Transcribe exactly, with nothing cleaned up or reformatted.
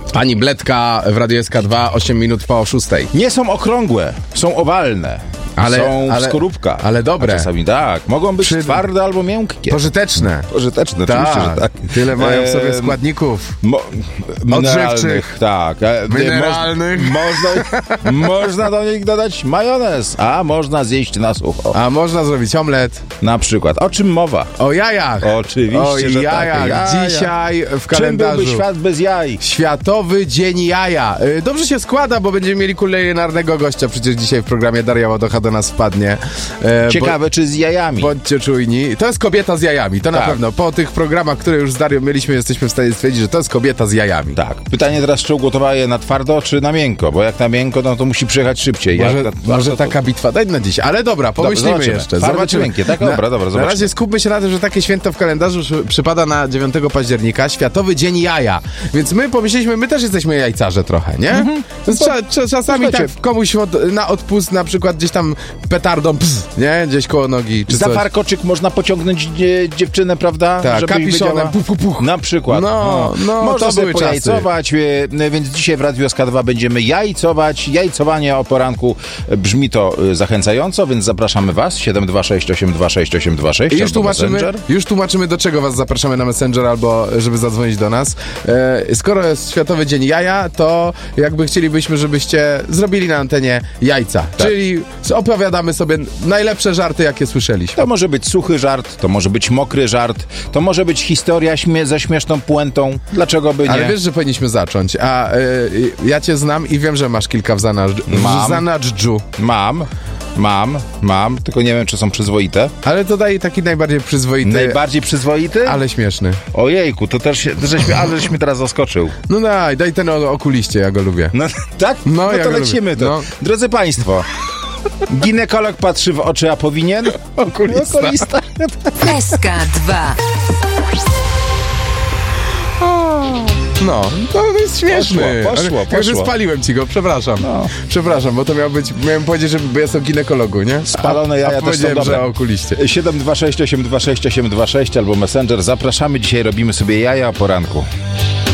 Pani Bledka w Radiu S K dwa, osiem minut po szóstej. Nie są okrągłe, są owalne. Ale, są ale, w skorupkach. ale dobre. A czasami tak. Mogą być Przy... twarde albo miękkie. Pożyteczne. Pożyteczne, tak. oczywiście, że tak. Tyle mają w sobie Ehm, składników. Mo- mineralnych. Odżywczych. Tak. E, Mineralnych. Moż, można, można do nich dodać majonez, a można zjeść na sucho. A można zrobić omlet. Na przykład. O czym mowa? O jajach. Oczywiście, o że jajach. tak. Jaja. Dzisiaj w Czym kalendarzu. byłby świat bez jaj? Światowy Dzień Jaja. Dobrze się składa, bo będziemy mieli kulinarnego gościa. Przecież dzisiaj w programie Daria Ładocha do nas wpadnie. E, Ciekawe, bo, czy z jajami. Bądźcie czujni. To jest kobieta z jajami, to tak. na pewno. Po tych programach, które już z Darią mieliśmy, jesteśmy w stanie stwierdzić, że to jest kobieta z jajami. Tak. Pytanie teraz, czy ugotowała je na twardo, czy na miękko? Bo jak na miękko, no to musi przyjechać szybciej. Może, jak na twardo, może to... taka bitwa daj na dziś. Ale dobra, pomyślimy zobaczymy. jeszcze. Twarde Zobaczymy. czy miękkie, tak? Dobra, na, dobra, zobaczymy. Na razie skupmy się na tym, że takie święto w kalendarzu przypada na dziewiątego października. Światowy Dzień Jaja. Więc my pomyśleliśmy, my też jesteśmy jajcarze trochę, nie? Mhm. Więc cza, cza, czasami Słuchajcie. tak komuś od, na odpust na przykład gdzieś tam petardą, psz, nie? Gdzieś koło nogi. Czy Za coś. warkoczyk można pociągnąć dzie- dziewczynę, prawda? Tak, Żebyś kapiszonem, wiedziała. puch, puch, puch. Na przykład. No, no, można to sobie były czasy. pojajcować, e, więc dzisiaj w Radiu S K dwa będziemy jajcować. Jajcowanie o poranku brzmi to e, zachęcająco, więc zapraszamy was. siedem dwa sześć osiem dwa sześć osiem dwa sześć. I już tłumaczymy, już tłumaczymy, do czego was zapraszamy na Messenger albo żeby zadzwonić do nas. E, skoro jest Światowy Dzień Jaja, to jakby chcielibyśmy, żebyście zrobili na antenie jajca. Tak. Czyli opowiadamy sobie najlepsze żarty, jakie słyszeliśmy. To może być suchy żart, to może być mokry żart, to może być historia śmie- ze śmieszną puentą. Dlaczego by nie? Ale wiesz, że powinniśmy zacząć. A e, ja cię znam i wiem, że masz kilka w, zanadż- w zanadżdżu. Mam. Mam, mam, tylko nie wiem, czy są przyzwoite. Ale to daje taki najbardziej przyzwoity, Najbardziej przyzwoity? ale śmieszny. Ojejku, to też, się- żeś, mnie- ale żeś mnie teraz zaskoczył. No daj, daj ten o okuliście, ja go lubię. No tak? No, No, ja to go lecimy lubię. to. No. Drodzy Państwo, ginekolog patrzy w oczy, a powinien? Okulista. Okulista. S K dwa. No, to jest śmieszny. Poszło, poszło, Ale- Także poszło. spaliłem ci go, przepraszam. No. Przepraszam, bo to miał być, miałem powiedzieć, że bo jestem ginekologu, nie? Spalone jaja a też są powiedziałem, dobre. że o okuliście. siedem dwa sześć osiem dwa sześć osiem dwa sześć albo Messenger. Zapraszamy, dzisiaj robimy sobie jaja o poranku.